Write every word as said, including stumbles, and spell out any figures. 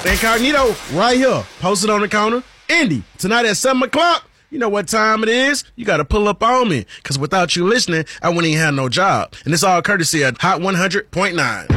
Incognito, right here, posted on the counter. Indy, tonight at seven o'clock, you know what time it is? You got to pull up on me, because without you listening, I wouldn't even have no job. And it's all courtesy of Hot one hundred point nine.